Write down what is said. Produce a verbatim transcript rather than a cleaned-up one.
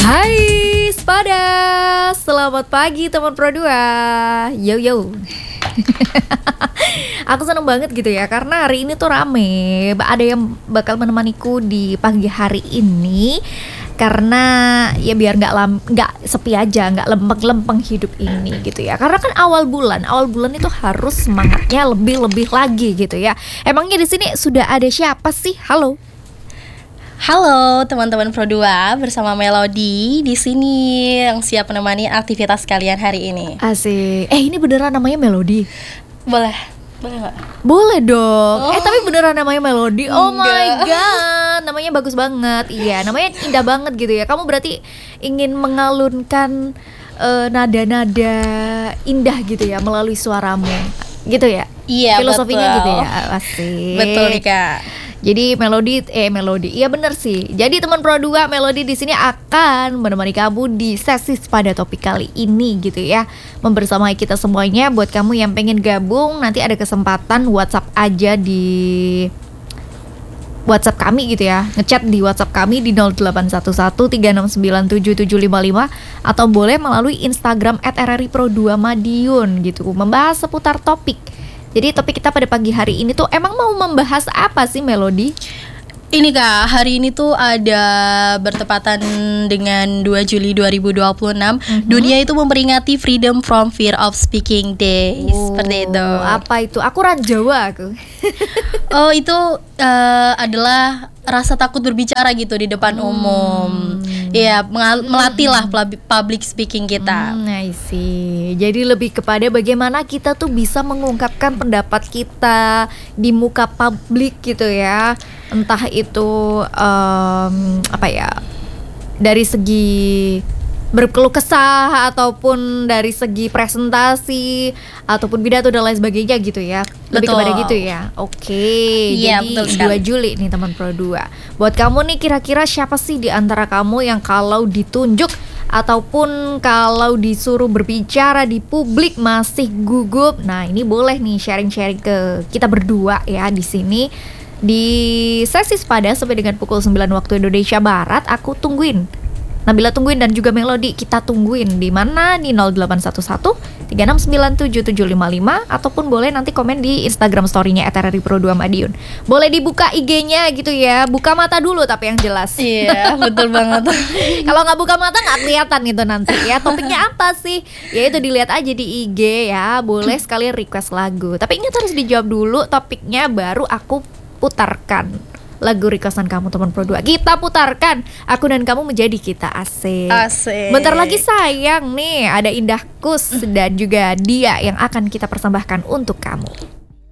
Hai Spada, selamat pagi teman Pro dua. Yo yo. Aku seneng banget gitu ya, karena hari ini tuh rame. Ada yang bakal menemaniku di pagi hari ini. Karena ya biar nggak lam, nggak sepi aja, nggak lempeng-lempeng hidup ini gitu ya. Karena kan awal bulan, awal bulan itu harus semangatnya lebih-lebih lagi gitu ya. Emangnya di sini sudah ada siapa sih? Halo. Halo teman-teman Pro dua, bersama Melody di sini yang siap menemani aktivitas kalian hari ini. Asik. Eh ini beneran namanya Melody? Boleh, boleh nggak? Boleh dong. Oh. Eh tapi beneran namanya Melody? Oh my Enggak. god, namanya bagus banget. Iya, namanya indah banget gitu ya. Kamu berarti ingin mengalunkan eh, nada-nada indah gitu ya melalui suaramu, gitu ya? Iya, Filosofinya betul. gitu ya. Asik. Betul nih Kak. Jadi Melody, eh Melody, iya bener sih. Jadi teman Pro dua, Melody di sini akan menemani kamu di sesi pada topik kali ini gitu ya. Membersamai kita semuanya. Buat kamu yang pengen gabung, nanti ada kesempatan WhatsApp aja di WhatsApp kami gitu ya. Ngechat di WhatsApp kami di nol delapan satu satu tiga enam sembilan tujuh tujuh lima lima, atau boleh melalui Instagram et r r i pro dua madiun gitu, membahas seputar topik. Jadi topik kita pada pagi hari ini tuh emang mau membahas apa sih, Melody? Ini Kak, hari ini tuh ada bertepatan dengan dua Juli dua ribu dua puluh enam. Mhm. Dunia itu memperingati Freedom from Fear of Speaking Day. Seperti itu. Apa itu? Aku orang Jawa aku. Oh, itu eh, adalah rasa takut berbicara gitu di depan umum. Iya, mengal- melatih lah pub- public speaking kita. Hmm, I see. Jadi lebih kepada bagaimana kita tuh bisa mengungkapkan pendapat kita di muka publik gitu ya. Entah itu em, apa ya, dari segi berkeluh kesah ataupun dari segi presentasi ataupun pidato dan lain sebagainya gitu ya. Lebih Betul. kepada gitu ya. Oke. Iya, Jadi betul sekali. dua Juli nih teman Pro dua. Buat kamu nih, kira-kira siapa sih di antara kamu yang kalau ditunjuk ataupun kalau disuruh berbicara di publik masih gugup? Nah, ini boleh nih sharing-sharing ke kita berdua ya di sini di sesi Spada sampai dengan pukul sembilan waktu Indonesia Barat. Aku tungguin. Nabila tungguin dan juga Melody kita tungguin di mana di nol delapan satu satu tiga enam sembilan tujuh tujuh lima lima, ataupun boleh nanti komen di Instagram story-nya et r r i pro dua madiun. Boleh dibuka I G-nya gitu ya. Buka mata dulu tapi yang jelas. Iya, betul banget. Kalau nggak buka mata nggak kelihatan itu nanti ya. Topiknya apa sih? Ya itu dilihat aja di I G ya. Boleh sekalian request lagu. Tapi ingat harus dijawab dulu topiknya, baru aku putarkan lagu requestan kamu teman Pro dua. Kita putarkan, aku dan kamu menjadi kita. Asik. Asik. Bentar lagi sayang nih, ada Indah Kus dan juga Dia yang akan kita persembahkan untuk kamu.